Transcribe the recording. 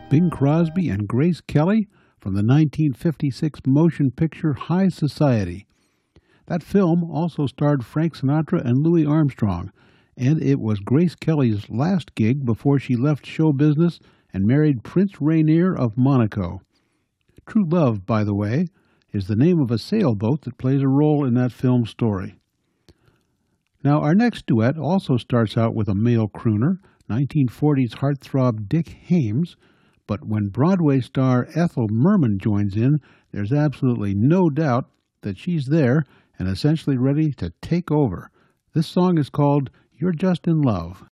Bing Crosby and Grace Kelly from the 1956 motion picture High Society. That film also starred Frank Sinatra and Louis Armstrong, and it was Grace Kelly's last gig before she left show business and married Prince Rainier of Monaco. True Love, by the way, is the name of a sailboat that plays a role in that film story. Now, our next duet also starts out with a male crooner, 1940s heartthrob Dick Haymes, but when Broadway star Ethel Merman joins in, there's absolutely no doubt that she's there and essentially ready to take over. This song is called You're Just in Love.